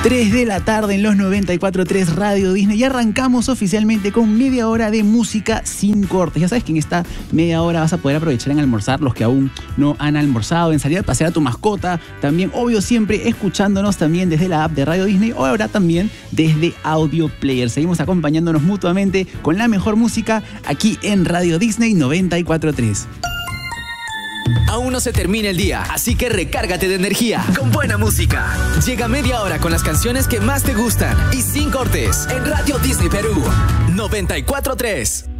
3 de la tarde en los 94.3 Radio Disney y arrancamos oficialmente con media hora de música sin cortes. Ya sabes que en esta media hora vas a poder aprovechar en almorzar los que aún no han almorzado, en salir a pasear a tu mascota, también obvio siempre escuchándonos también desde la app de Radio Disney o ahora también desde Audio Player. Seguimos acompañándonos mutuamente con la mejor música aquí en Radio Disney 94.3. Aún no se termina el día, así que recárgate de energía con buena música. Llega media hora con las canciones que más te gustan y sin cortes en Radio Disney Perú 94.3.